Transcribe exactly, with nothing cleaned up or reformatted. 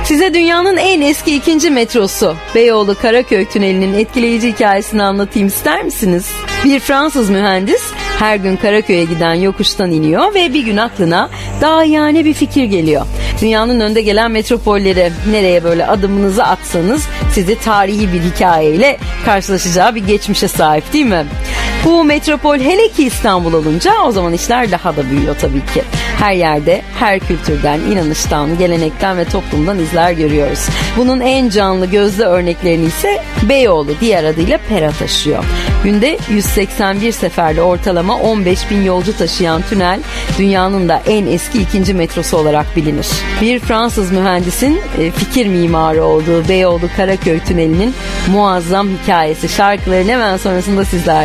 Size dünyanın en eski ikinci metrosu Beyoğlu Karaköy Tüneli'nin etkileyici hikayesini anlatayım ister misiniz? Bir Fransız mühendis her gün Karaköy'e giden yokuştan iniyor ve bir gün aklına daha yani bir fikir geliyor. Dünyanın önde gelen metropolleri, nereye böyle adımınızı atsanız sizi tarihi bir hikayeyle karşılaşacağı bir geçmişe sahip değil mi? Bu metropol hele ki İstanbul olunca o zaman işler daha da büyüyor tabii ki. Her yerde, her kültürden, inanıştan, gelenekten ve toplumdan izler görüyoruz. Bunun en canlı gözlü örneklerini ise Beyoğlu diğer adıyla Pera taşıyor. Günde yüz seksen bir seferle ortalama on beş bin yolcu taşıyan tünel dünyanın da en eski ikinci metrosu olarak bilinir. Bir Fransız mühendisin fikir mimarı olduğu Beyoğlu Karaköy Tüneli'nin muazzam hikayesi, şarkıların hemen sonrasında sizler